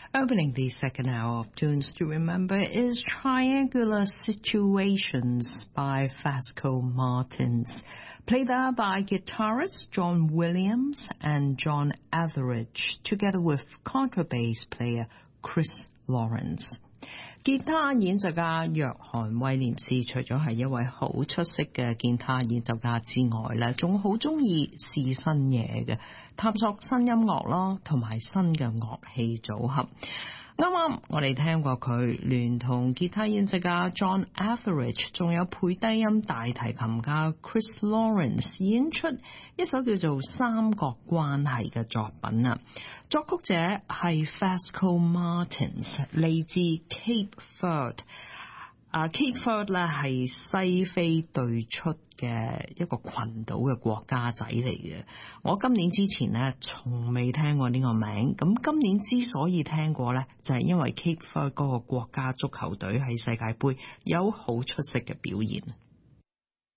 Opening the second hour of Tunes to Remember is Triangular Situations by Vasco Martins, played there by guitarist John Williams and John Etheridge, together with contrabass player Chris Lawrence. 吉他演奏家約翰威廉斯除咗係一位好出色嘅吉他演奏家之外咧，仲好中意試新嘢嘅，探索新音樂咯，同埋新嘅樂器組合。啱啱我哋聽過佢聯同吉他演奏家 John Etheridge， 仲有配低音大提琴家 Chris Lawrence 演出一首叫做《三角關係》嘅作品啊。作曲者係 Vasco Martins， 嚟自 Cape Verde。Cape Verde 咧係西非對出嘅一個群島嘅國家仔嚟嘅。我今年之前咧從未聽過呢個名，咁今年之所以聽過咧，就係因為 Cape Verde 嗰個國家足球隊喺世界盃有好出色嘅表現。